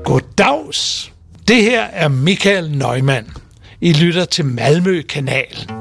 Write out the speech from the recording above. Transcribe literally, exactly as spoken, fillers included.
Goddags. Det her er Michael Neumann. I lytter til Malmø Kanal.